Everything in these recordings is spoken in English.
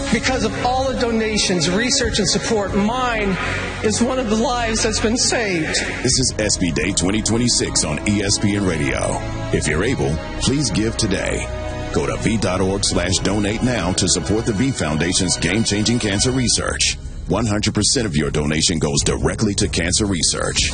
because of all the donations, research, and support, mine is one of the lives that's been saved. This is SB Day 2026 on ESPN Radio. If you're able, please give today. Go to V.org/donate now to support the V Foundation's game-changing cancer research. 100% of your donation goes directly to cancer research.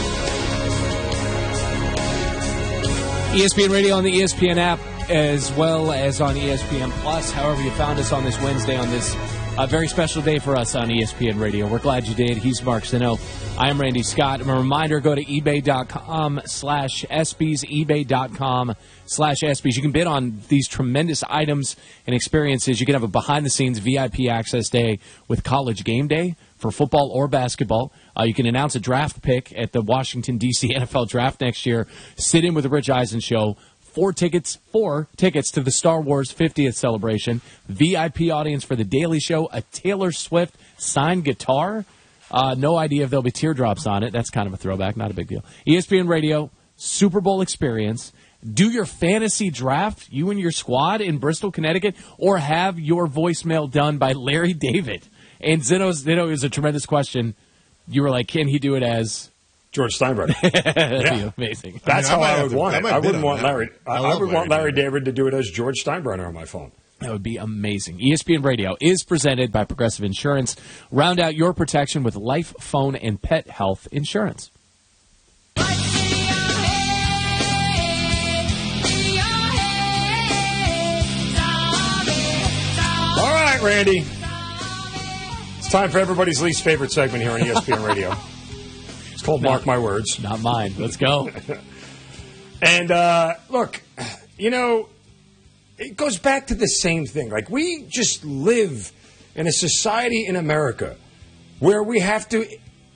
ESPN Radio on the ESPN app, as well as on ESPN Plus. However you found us on this Wednesday, on this very special day for us on ESPN Radio. We're glad you did. He's Mark Zeno. I am Randy Scott. And a reminder, go to ebay.com/ESPYs, ebay.com/ESPYs. You can bid on these tremendous items and experiences. You can have a behind-the-scenes VIP access day with College Game Day for football or basketball. You can announce a draft pick at the Washington, D.C. NFL Draft next year. Sit in with the Rich Eisen Show. 4 tickets to the Star Wars 50th celebration, VIP audience for The Daily Show, a Taylor Swift signed guitar. No idea if there'll be teardrops on it. That's kind of a throwback, not a big deal. ESPN Radio, Super Bowl experience. Do your fantasy draft, you and your squad in Bristol, Connecticut, or have your voicemail done by Larry David. And Zeno, it was a tremendous question. You were like, can he do it as George Steinbrenner? Yeah. Amazing. That's how I would want it. I wouldn't want Larry. I would want Larry David to do it as George Steinbrenner on my phone. That would be amazing. ESPN Radio is presented by Progressive Insurance. Round out your protection with life, phone, and pet health insurance. All right, Randy. It's time for everybody's least favorite segment here on ESPN Radio. It's called Mark My Words. Not mine. Let's go. And, look, it goes back to the same thing. Like, we just live in a society in America where we have to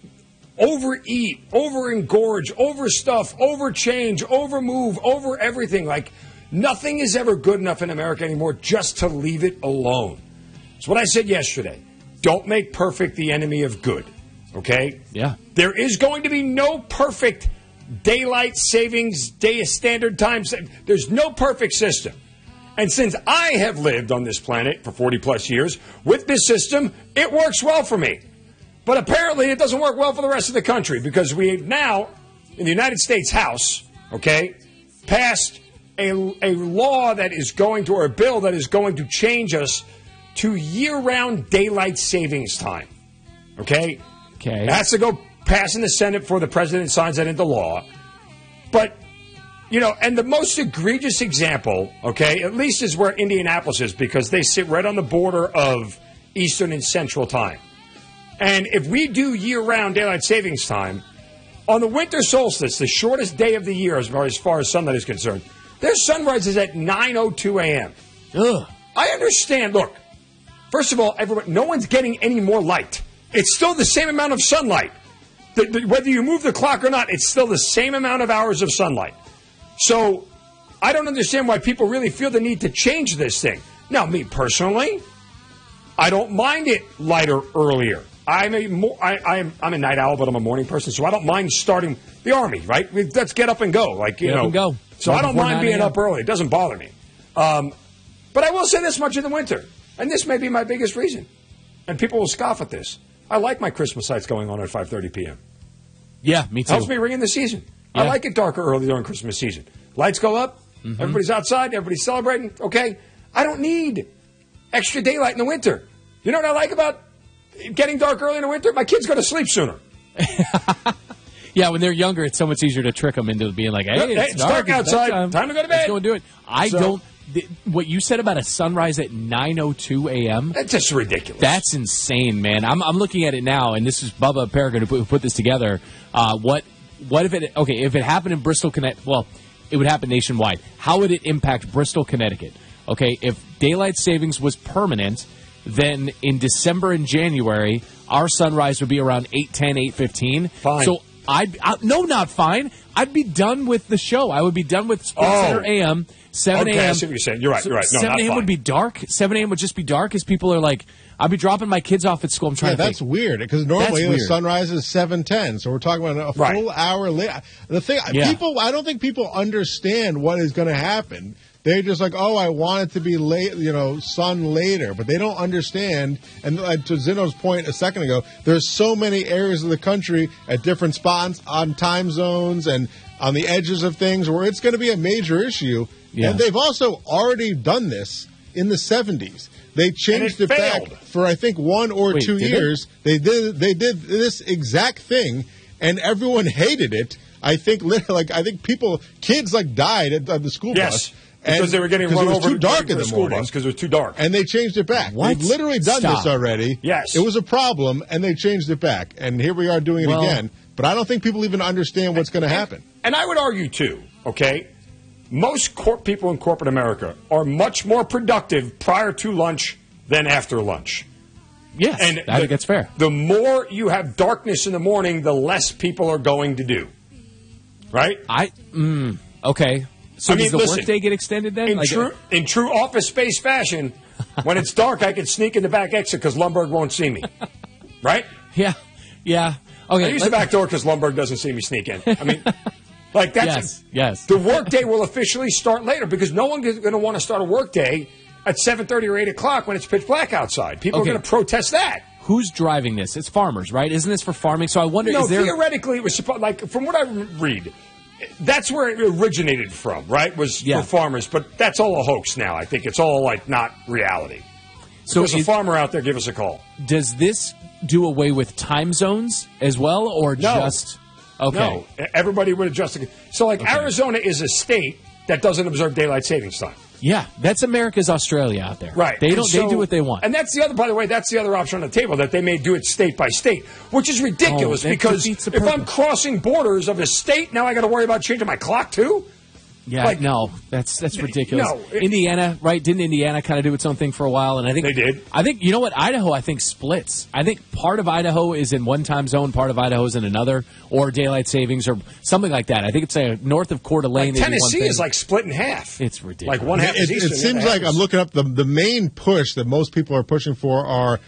overeat, overengorge, overstuff, overchange, overmove, over everything. Like, nothing is ever good enough in America anymore just to leave it alone. It's what I said yesterday. Don't make perfect the enemy of good. Okay? Yeah. There is going to be no perfect daylight savings day standard time. There's no perfect system. And since I have lived on this planet for 40-plus years with this system, it works well for me. But apparently it doesn't work well for the rest of the country because we have now, in the United States House, okay, passed a law that is going to, or a bill that is going to change us to year-round daylight savings time. Okay? Okay. It has to go pass in the Senate before the president signs that into law. But, and the most egregious example, okay, at least is where Indianapolis is because they sit right on the border of Eastern and Central time. And if we do year-round daylight savings time, on the winter solstice, the shortest day of the year as far as sunlight is concerned, their sunrise is at 9:02 a.m. Ugh. I understand. Look, first of all, no one's getting any more light. It's still the same amount of sunlight. Whether you move the clock or not, it's still the same amount of hours of sunlight. So I don't understand why people really feel the need to change this thing. Now, me personally, I don't mind it lighter earlier. I'm a night owl, but I'm a morning person, so I don't mind starting the Army, right? Let's get up and go. Like, get up and go. So I don't mind being up early. It doesn't bother me. But I will say this much in the winter, and this may be my biggest reason, and people will scoff at this. I like my Christmas lights going on at 5:30 p.m. Yeah, me too. Helps me ring in the season. Yeah. I like it darker early during Christmas season. Lights go up. Mm-hmm. Everybody's outside. Everybody's celebrating. Okay? I don't need extra daylight in the winter. You know what I like about getting dark early in the winter? My kids go to sleep sooner. Yeah, when they're younger, it's so much easier to trick them into being like, hey, it's dark outside. Time to go to bed. Let's go and do it. What you said about a sunrise at 9:02 a.m. That's just ridiculous. That's insane, man. I'm looking at it now, and this is Bubba Peregrine who put this together. What if it happened in Bristol, Connecticut? Well, it would happen nationwide. How would it impact Bristol, Connecticut? Okay, if daylight savings was permanent, then in December and January, our sunrise would be around 8:10, 8:15. Fine. So no, not fine. I'd be done with the show. I would be done with SportsCenter AM. 7 a.m. Okay, I see what you're saying. You're right. No, 7 a.m. would be dark. 7 a.m. would just be dark as people are like, I'll be dropping my kids off at school. I'm trying to that's weird because normally the sunrise is 7:10, so we're talking about a full hour late. The thing, people, I don't think people understand what is going to happen. They're just like, oh, I want it to be late, sun later. But they don't understand. And to Zeno's point a second ago, there's so many areas of the country at different spots on time zones and on the edges of things where it's going to be a major issue. Yeah. And they've also already done this in the 70s. They changed it back for, I think, 1 or 2 years. They did this exact thing, and everyone hated it. I think kids died at the school bus. Because they were getting run over. It was too dark in the morning. Because it was too dark. And they changed it back. What? They've literally done this already. Yes. It was a problem, and they changed it back. And here we are doing it again. But I don't think people even understand what's going to happen. And I would argue, too, okay, most people in corporate America are much more productive prior to lunch than after lunch. Yes, and I think that's fair. The more you have darkness in the morning, the less people are going to do. Right? Okay. So does the workday get extended then? In true office space fashion, when it's dark, I can sneak in the back exit because Lumberg won't see me. Right? Yeah. Okay. I use the back door because Lumberg doesn't see me sneak in. I mean, that's yes. The workday will officially start later because no one is going to want to start a workday at 7:30 or 8 o'clock when it's pitch black outside. People are going to protest that. Who's driving this? It's farmers, right? Isn't this for farming? So I wonder, theoretically, it was supposed, from what I read, that's where it originated from, right? Was for farmers, but that's all a hoax now. I think it's all not reality. So if there's a farmer out there, give us a call. Does this do away with time zones as well, or just okay? No, everybody would adjust. So Arizona is a state that doesn't observe daylight savings time. Yeah, that's America's Australia out there. Right. They do what they want. And that's the other, by the way, that's the other option on the table, that they may do it state by state, which is ridiculous because if I'm crossing borders of a state, now I got to worry about changing my clock too? Yeah, no, that's ridiculous. No, Indiana, right? Didn't Indiana kind of do its own thing for a while? And I think they did. I think, you know what? Idaho, I think, splits. I think part of Idaho is in one time zone, part of Idaho is in another, or daylight savings, or something like that. I think it's north of Coeur d'Alene. Tennessee is split in half. It's ridiculous. One half is eastern. It seems like I'm looking up the main push that most people are pushing for are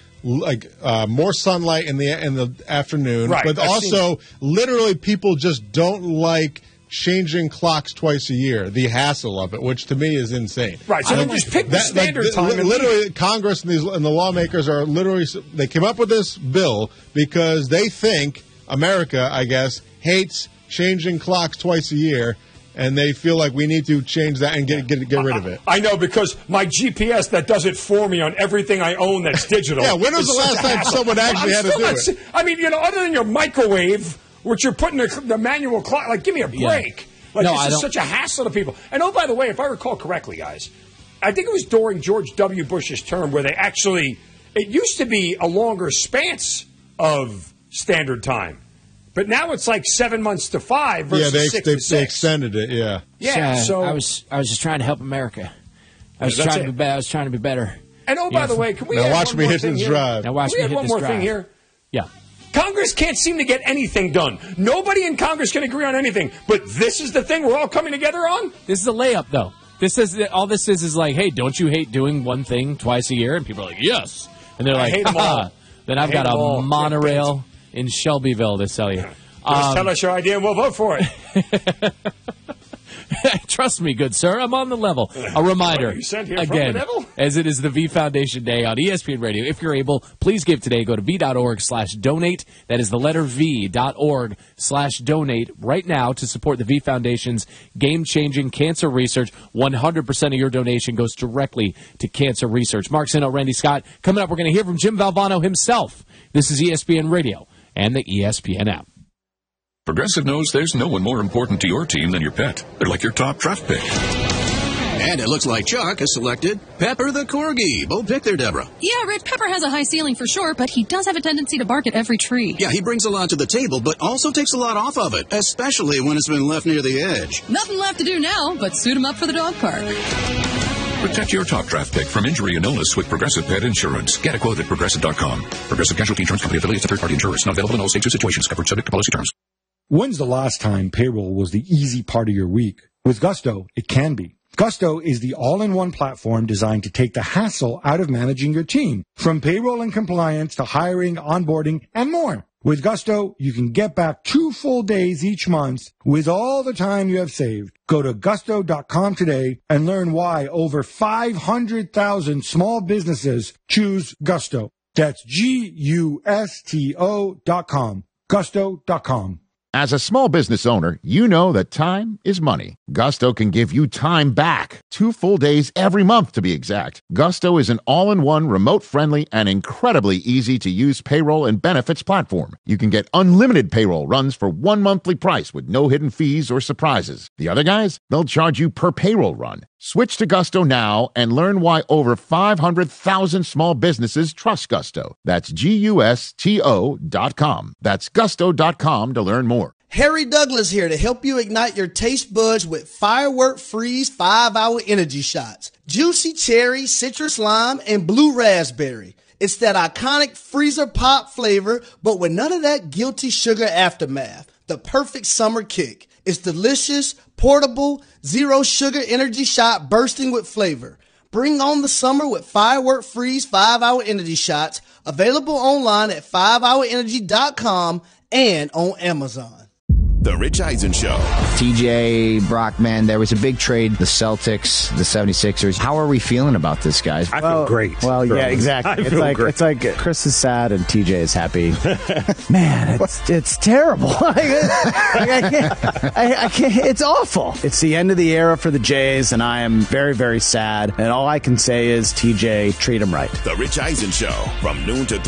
more sunlight in the afternoon, right, but also literally people just don't like changing clocks twice a year, the hassle of it, which to me is insane. Right, so just pick the standard time. Literally, Congress and the lawmakers are they came up with this bill because they think America, I guess, hates changing clocks twice a year, and they feel like we need to change that and get rid of it. I know, because my GPS that does it for me on everything I own that's digital. Yeah, when was the last time someone actually had to do it? I mean, other than your microwave, which you're putting the manual clock, give me a break. This is such a hassle to people. And by the way, if I recall correctly, guys, I think it was during George W. Bush's term where it used to be a longer span of standard time. But now it's 7 months to 5 versus 6 to 6. They extended it, yeah. Yeah, so I was just trying to help America. I was trying to be better. And by the way, can we now watch me hit this drive. Now watch me hit this drive. Can we add one more thing here? Yeah. Congress can't seem to get anything done. Nobody in Congress can agree on anything. But this is the thing we're all coming together on? This is a layup, though. All this is hey, don't you hate doing one thing twice a year? And people are like, yes. And they're like, haha. Then I've got a monorail in Shelbyville to sell you. Just tell us your idea and we'll vote for it. Trust me, good sir. I'm on the level. A reminder, again, as it is the V Foundation Day on ESPN Radio. If you're able, please give today. Go to v.org/donate. That is the letter v.org/donate right now to support the V Foundation's game-changing cancer research. 100% of your donation goes directly to cancer research. Mark Zeno, Randy Scott. Coming up, we're going to hear from Jim Valvano himself. This is ESPN Radio and the ESPN app. Progressive knows there's no one more important to your team than your pet. They're like your top draft pick. And it looks like Chuck has selected Pepper the Corgi. Bold pick there, Deborah. Yeah, Rick, Pepper has a high ceiling for sure, but he does have a tendency to bark at every tree. Yeah, he brings a lot to the table, but also takes a lot off of it, especially when it's been left near the edge. Nothing left to do now but suit him up for the dog park. Protect your top draft pick from injury and illness with Progressive Pet Insurance. Get a quote at Progressive.com. Progressive Casualty Insurance Company affiliates of third-party insurers. Not available in all states or situations. Covered subject to policy terms. When's the last time payroll was the easy part of your week? With Gusto, it can be. Gusto is the all-in-one platform designed to take the hassle out of managing your team. From payroll and compliance to hiring, onboarding, and more. With Gusto, you can get back 2 full days each month with all the time you have saved. Go to gusto.com today and learn why over 500,000 small businesses choose Gusto. That's GUSTO.com. Gusto.com. As a small business owner, you know that time is money. Gusto can give you time back. 2 full days every month, to be exact. Gusto is an all-in-one, remote-friendly, and incredibly easy-to-use payroll and benefits platform. You can get unlimited payroll runs for 1 monthly price with no hidden fees or surprises. The other guys, they'll charge you per payroll run. Switch to Gusto now and learn why over 500,000 small businesses trust Gusto. That's GUSTO.com. That's gusto.com to learn more. Harry Douglas here to help you ignite your taste buds with Firework Freeze 5-Hour Energy Shots. Juicy cherry, citrus lime, and blue raspberry. It's that iconic freezer pop flavor, but with none of that guilty sugar aftermath. The perfect summer kick. It's delicious, portable, zero sugar energy shot bursting with flavor. Bring on the summer with Firework Freeze 5-Hour Energy Shots, available online at 5hourenergy.com and on Amazon. The Rich Eisen Show. TJ, Brockman, there was a big trade. The Celtics, the 76ers. How are we feeling about this, guys? I feel great. Well, yeah, exactly. It's like Chris is sad and TJ is happy. Man, it's terrible. I can't. It's awful. It's the end of the era for the Jays, and I am very, very sad. And all I can say is, TJ, treat them right. The Rich Eisen Show from noon to 3.